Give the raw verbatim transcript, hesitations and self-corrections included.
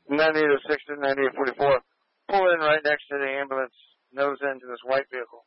ninety-eight oh six to ninety-eight forty-four. Pull in right next to the ambulance, nose into this white vehicle.